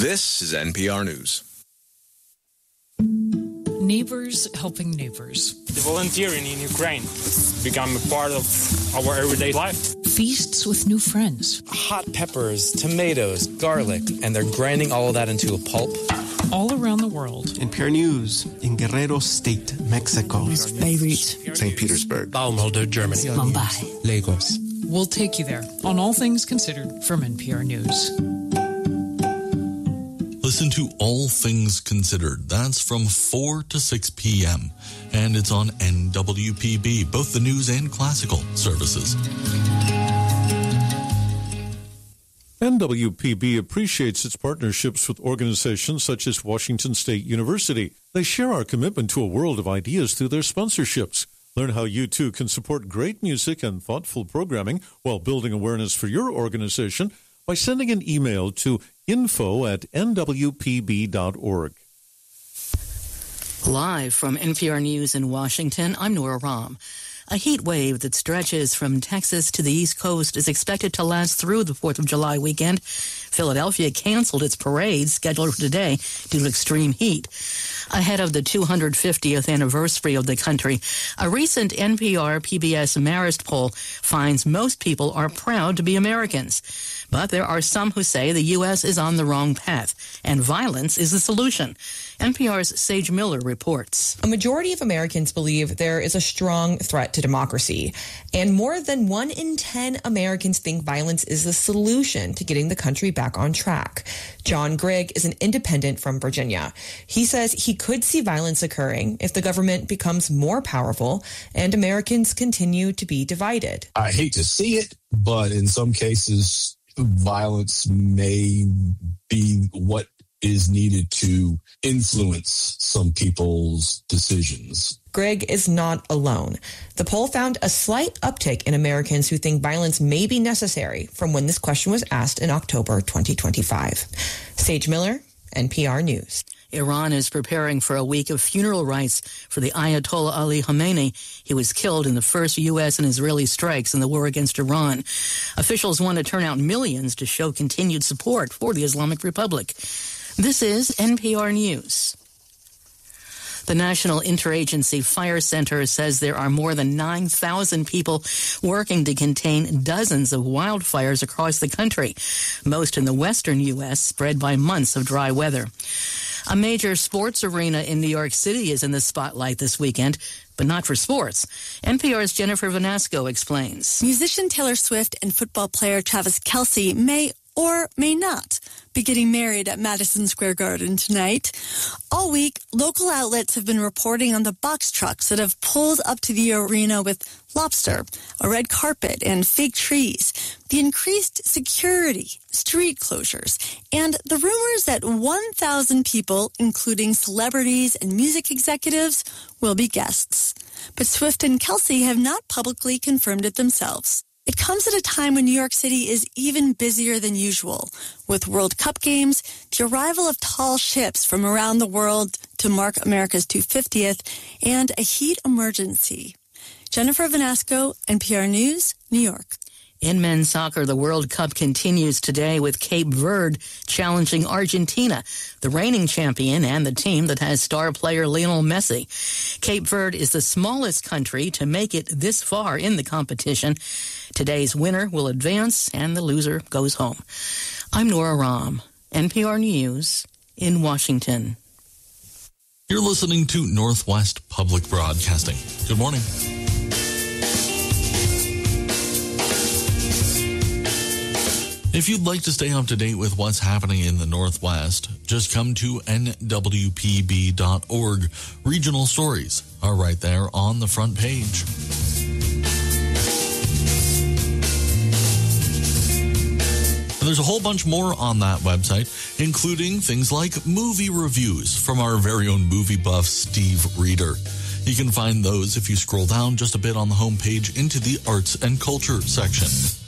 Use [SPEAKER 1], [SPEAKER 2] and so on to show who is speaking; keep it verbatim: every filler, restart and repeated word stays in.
[SPEAKER 1] This is N P R News.
[SPEAKER 2] Neighbors helping neighbors.
[SPEAKER 3] The volunteering in Ukraine become a part of our everyday life.
[SPEAKER 2] Feasts with new friends.
[SPEAKER 4] Hot peppers, tomatoes, garlic, and they're grinding all of that into a pulp.
[SPEAKER 2] All around the world.
[SPEAKER 5] N P R News in Guerrero State, Mexico.
[SPEAKER 6] Beirut.
[SPEAKER 7] Saint Petersburg.
[SPEAKER 4] Baumholder, Germany.
[SPEAKER 6] Mumbai.
[SPEAKER 5] Lagos.
[SPEAKER 2] We'll take you there on All Things Considered from N P R News.
[SPEAKER 8] Listen to All Things Considered. That's from four to six p.m. And it's on N W P B, both the news and classical services.
[SPEAKER 9] N W P B appreciates its partnerships with organizations such as Washington State University. They share our commitment to a world of ideas through their sponsorships. Learn how you too can support great music and thoughtful programming while building awareness for your organization by sending an email to info at n w p b dot org.
[SPEAKER 6] Live from N P R News in Washington, I'm Nora Rahm. A heat wave that stretches from Texas to the East Coast is expected to last through the fourth of July weekend. Philadelphia canceled its parade scheduled for today due to extreme heat. Ahead of the two hundred fiftieth anniversary of the country, a recent N P R P B S Marist poll finds most people are proud to be Americans. But there are some who say the U S is on the wrong path, and violence is the solution. N P R's Sage Miller reports.
[SPEAKER 10] A majority of Americans believe there is a strong threat to democracy, and more than one in ten Americans think violence is the solution to getting the country back on track. John Grigg is an independent from Virginia. He says he could see violence occurring if the government becomes more powerful and Americans continue to be divided.
[SPEAKER 11] I hate to see it, but in some cases, violence may be what is needed to influence some people's decisions.
[SPEAKER 10] Grigg is not alone. The poll found a slight uptick in Americans who think violence may be necessary from when this question was asked in October twenty twenty-five. Sage Miller, N P R News.
[SPEAKER 6] Iran is preparing for a week of funeral rites for the Ayatollah Ali Khamenei. He was killed in the first U S and Israeli strikes in the war against Iran. Officials want to turn out millions to show continued support for the Islamic Republic. This is N P R News. The National Interagency Fire Center says there are more than nine thousand people working to contain dozens of wildfires across the country, most in the western U S, spread by months of dry weather. A major sports arena in New York City is in the spotlight this weekend, but not for sports. N P R's Jennifer Vanasco explains.
[SPEAKER 12] Musician Taylor Swift and football player Travis Kelce may or may not be getting married at Madison Square Garden tonight. All week, local outlets have been reporting on the box trucks that have pulled up to the arena with lobster, a red carpet, and fake trees, the increased security, street closures, and the rumors that one thousand people, including celebrities and music executives, will be guests. But Swift and Kelce have not publicly confirmed it themselves. It comes at a time when New York City is even busier than usual, with World Cup games, the arrival of tall ships from around the world to mark America's two hundred fiftieth, and a heat emergency. Jennifer Vanasco, N P R News, New York.
[SPEAKER 6] In men's soccer, the World Cup continues today with Cape Verde challenging Argentina, the reigning champion and the team that has star player Lionel Messi. Cape Verde is the smallest country to make it this far in the competition. Today's winner will advance and the loser goes home. I'm Nora Rahm, N P R News in Washington.
[SPEAKER 8] You're listening to Northwest Public Broadcasting. Good morning. If you'd like to stay up to date with what's happening in the Northwest, just come to N W P B dot org. Regional stories are right there on the front page. And there's a whole bunch more on that website, including things like movie reviews from our very own movie buff, Steve Reeder. You can find those if you scroll down just a bit on the homepage into the arts and culture section.